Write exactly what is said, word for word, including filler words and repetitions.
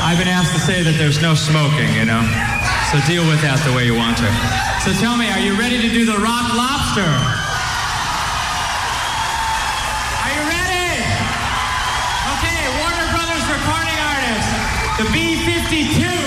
I've been asked to say that there's no smoking, you know, so deal with that the way you want to. So tell me, are you ready to do the Rock Lobster? Are you ready? Okay, Warner Brothers recording artist, the B fifty-two.